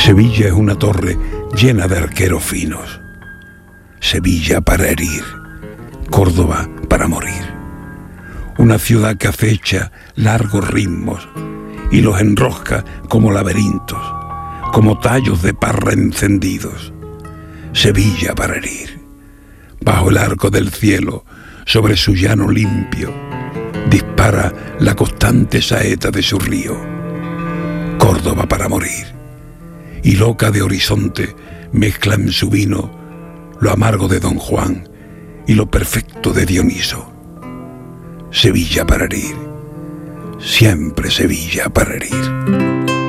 Sevilla es una torre llena de arqueros finos. Sevilla para herir, Córdoba para morir. Una ciudad que acecha largos ritmos y los enrosca como laberintos, como tallos de parra encendidos. Sevilla para herir. Bajo el arco del cielo, sobre su llano limpio, dispara la constante saeta de su río. Córdoba para morir. Y loca de horizonte mezcla en su vino lo amargo de Don Juan y lo perfecto de Dioniso. Sevilla para herir. Siempre Sevilla para herir.